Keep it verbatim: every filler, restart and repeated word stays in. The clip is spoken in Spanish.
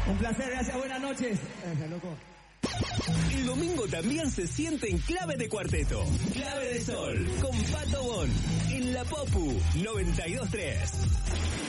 Un placer, gracias, buenas noches. Gracias, loco. El domingo también se siente en Clave de Cuarteto. Clave de Sol, con Pato Bon, en la Popu noventa y dos tres.